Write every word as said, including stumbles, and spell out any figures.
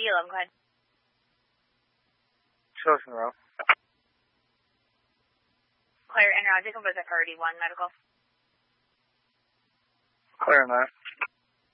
D eleven, go ahead. Chosen row. Clear and object, was at priority one medical. Clear on that.